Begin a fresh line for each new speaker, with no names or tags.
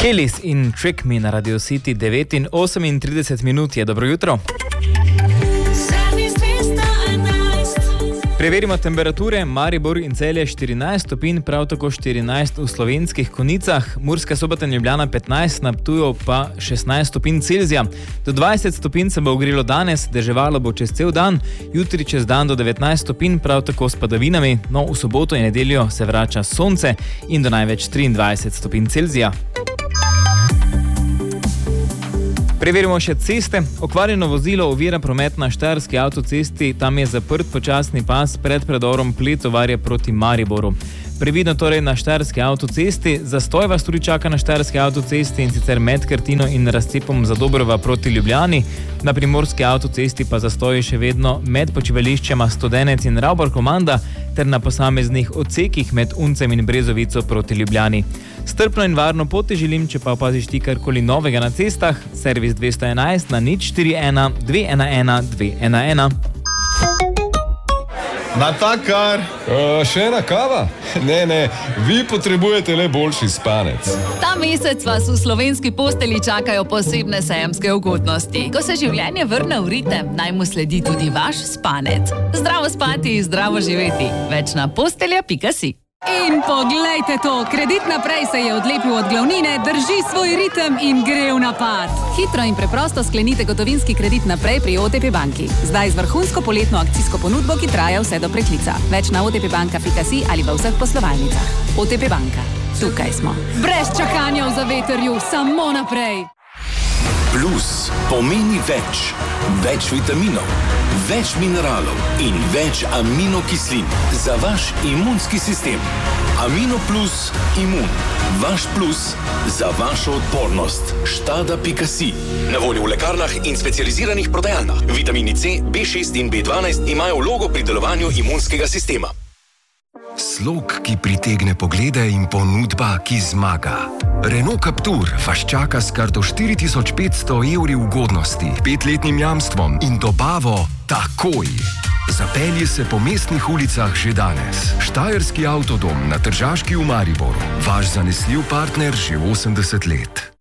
Kelis in Trick Me na Radio City 9:38 minut je. Dobro jutro. Preverimo temperature. Maribor in Celje 14 stopinj, prav tako 14 v Slovenskih Konjicah, Murska Sobota in Ljubljana 15, na Ptuju pa 16 stopinj Celzija. Do 20 stopinj se bo ogrelo danes, deževalo bo čez cel dan, jutri čez dan do 19 stopinj, prav tako s padavinami, no v soboto in nedeljo se vrača sonce in do največ 23 stopinj Celzija. Preverimo še ceste. Okvarjeno vozilo ovira promet na Štajerski avtocesti, tam je zaprt počasni pas pred predorom Pletovarje proti Mariboru. Previdno torej na Štajerski avtocesti, zastoj vas tudi čaka na Štajerski avtocesti in sicer med Krtino in razcepom Zadobrova proti Ljubljani, na Primorski avtocesti pa zastoji še vedno med počivališčema Studenec in Ravbor Komanda ter na posameznih odsekih med Uncem in Brezovico proti Ljubljani. Strpno in varno pot ti želim, če pa opaziš ti karkoli novega na cestah, servis 211 na 041 211 211.
Natakar!
Še ena kava? Ne, vi potrebujete le boljši spanec.
Ta mesec vas v slovenski posteli čakajo posebne sejemske ugodnosti. Ko se življenje vrne v ritem, naj mu sledi tudi vaš spanec. Zdravo spati, zdravo živeti. Več na postelja.si.
In poglejte to, Kredit Naprej se je odlepil od glavnine, drži svoj ritem in gre v napad. Hitro in preprosto sklenite gotovinski kredit naprej pri OTP banki. Zdaj z vrhunsko poletno akcijsko ponudbo, ki traja vse do preklica. Več na otpbanka.si ali v vseh poslovalnicah. OTP banka. Tukaj smo. Brez čakanja v zavetrju, samo naprej.
Plus pomeni več. Več vitaminov, več mineralov in več aminokislin za vaš imunski sistem. Amino Plus Imun. Vaš plus za vašo odpornost. Štada.si. Na voljo v lekarnah in specializiranih prodajalnah. Vitamini C, B6 in B12 imajo vlogo pri delovanju imunskega sistema.
Slog, ki pritegne poglede in ponudba, ki zmaga. Renault Captur vas čaka s kar do 4500 evri ugodnosti, 5-letnim jamstvom in dobavo takoj. Zapelji se po mestnih ulicah že danes. Štajerski avtodom na Tržaški v Mariboru. Vaš zanesljiv partner že 80 let.